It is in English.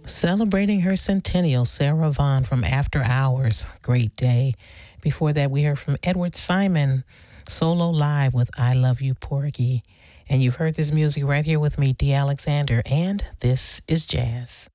Celebrating her centennial, Sarah Vaughan from After Hours, Great Day. Before that, we heard from Edward Simon, solo live with I Love You, Porgy. And you've heard this music right here with me, Dee Alexander, and this is Jazz.